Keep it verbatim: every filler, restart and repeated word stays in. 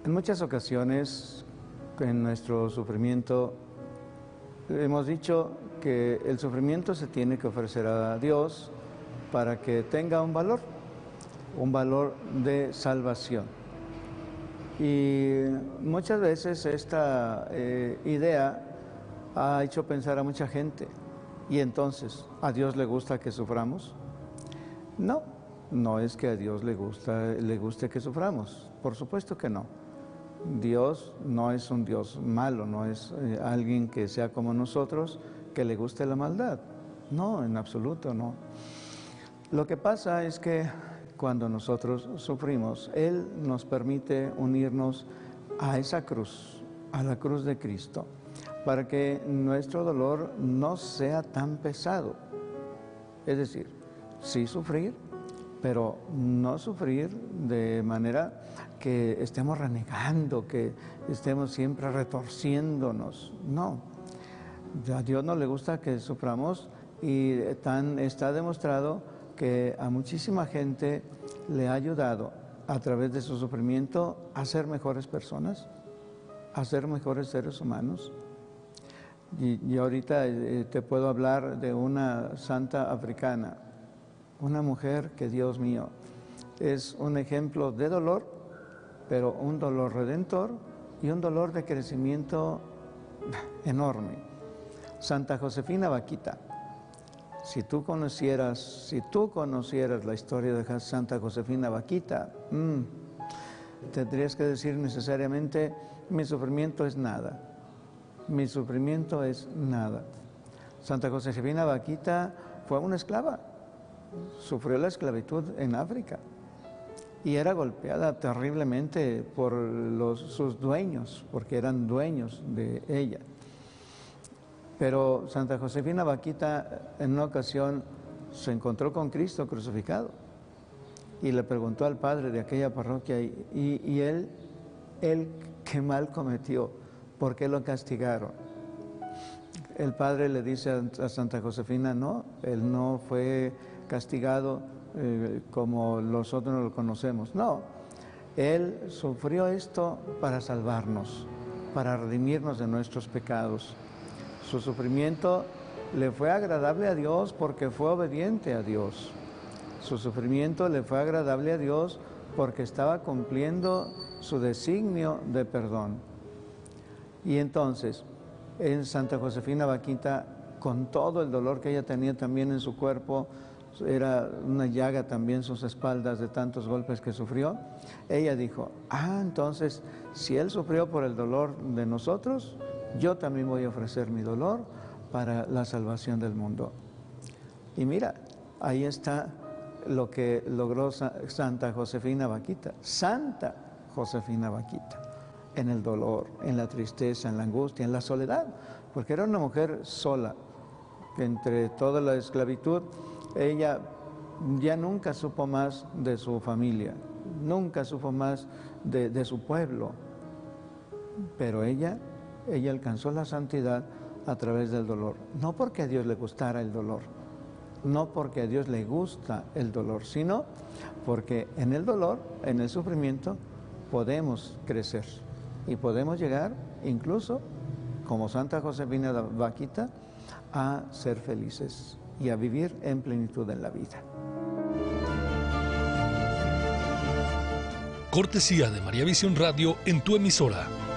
En muchas ocasiones, en nuestro sufrimiento, hemos dicho que el sufrimiento se tiene que ofrecer a Dios para que tenga un valor, un valor de salvación. Y muchas veces esta eh, idea ha hecho pensar a mucha gente. ¿Y entonces, a Dios le gusta que suframos? No, no es que a Dios le gusta, le guste que suframos, por supuesto que no. Dios no es un Dios malo, no es eh, alguien que sea como nosotros, que le guste la maldad. No, en absoluto no. Lo que pasa es que cuando nosotros sufrimos, Él nos permite unirnos a esa cruz, a la cruz de Cristo, para que nuestro dolor no sea tan pesado. Es decir, sí sufrir, pero no sufrir de manera que estemos renegando, que estemos siempre retorciéndonos. No, a Dios no le gusta que suframos y tan está demostrado que a muchísima gente le ha ayudado a través de su sufrimiento a ser mejores personas, a ser mejores seres humanos. Y, y ahorita eh, te puedo hablar de una santa africana, una mujer que, Dios mío, es un ejemplo de dolor, pero un dolor redentor y un dolor de crecimiento enorme. Santa Josefina Vaquita. Si tú conocieras, si tú conocieras la historia de Santa Josefina Vaquita, mmm, tendrías que decir necesariamente, mi sufrimiento es nada, mi sufrimiento es nada. Santa Josefina Vaquita fue una esclava, sufrió la esclavitud en África y era golpeada terriblemente por los, sus dueños, porque eran dueños de ella. Pero Santa Josefina Vaquita en una ocasión se encontró con Cristo crucificado y le preguntó al padre de aquella parroquia, y, y él, él, ¿qué mal cometió? ¿Por qué lo castigaron? El padre le dice a, a Santa Josefina, no, él no fue castigado eh, como nosotros lo conocemos, no, él sufrió esto para salvarnos, para redimirnos de nuestros pecados. Su sufrimiento le fue agradable a Dios porque fue obediente a Dios. Su sufrimiento le fue agradable a Dios porque estaba cumpliendo su designio de perdón. Y entonces, en Santa Josefina Vaquita, con todo el dolor que ella tenía también en su cuerpo, era una llaga también sus espaldas de tantos golpes que sufrió, ella dijo, ah, entonces, si Él sufrió por el dolor de nosotros, yo también voy a ofrecer mi dolor para la salvación del mundo. Y mira, ahí está lo que logró Santa Josefina Vaquita, Santa Josefina Vaquita, en el dolor, en la tristeza, en la angustia, en la soledad, porque era una mujer sola, que entre toda la esclavitud, ella ya nunca supo más de su familia, nunca supo más de, de su pueblo, pero ella, ella alcanzó la santidad a través del dolor, no porque a Dios le gustara el dolor, no porque a Dios le gusta el dolor, sino porque en el dolor, en el sufrimiento, podemos crecer y podemos llegar incluso, como Santa Josefina Vaquita, a ser felices y a vivir en plenitud en la vida. Cortesía de María Visión Radio en tu emisora.